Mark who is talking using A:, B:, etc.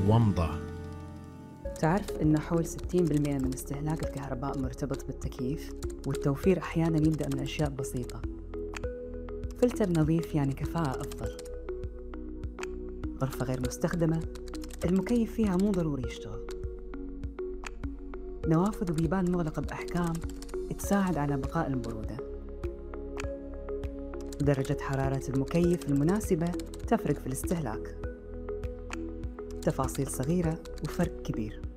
A: ومضة.
B: تعرف إن حول 60% من استهلاك الكهرباء مرتبط بالتكييف، والتوفير أحياناً يبدأ من أشياء بسيطة. فلتر نظيف يعني كفاءة أفضل. غرفة غير مستخدمة المكيف فيها مو ضروري يشتغل. نوافذ وبيبان مغلقة بأحكام تساعد على بقاء البرودة. درجة حرارة المكيف المناسبة تفرق في الاستهلاك. تفاصيل صغيرة وفرق كبير.